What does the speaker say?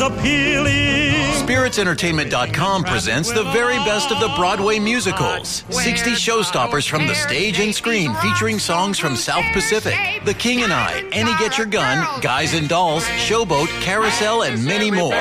appealing. SpiritsEntertainment.com presents the very best of the Broadway musicals. 60 showstoppers from the stage and screen featuring songs from South Pacific, The King and I, Annie Get Your Gun, Guys and Dolls, Showboat, Carousel, and many more.